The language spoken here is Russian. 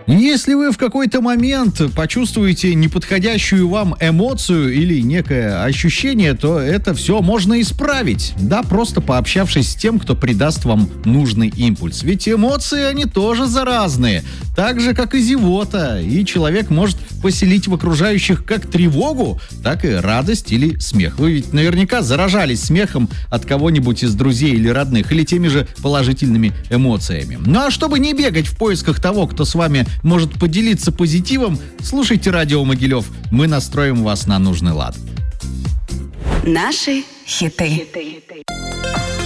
Если вы в какой-то момент почувствуете неподходящую вам эмоцию или некое ощущение, то это все можно исправить. Да, просто пообщавшись с тем, кто придаст вам нужный импульс. Ведь эмоции, они тоже заразные. Так же, как и зевота. И человек может поселить в окружающих как тревогу, так и радость или смех. Вы ведь наверняка заражались смехом от кого-нибудь из друзей или родных, или теми же положительными эмоциями. Ну а чтобы не бегать в поисках того, кто с вами может поделиться позитивом, слушайте радио Могилев. Мы настроим вас на нужный лад. Наши хиты.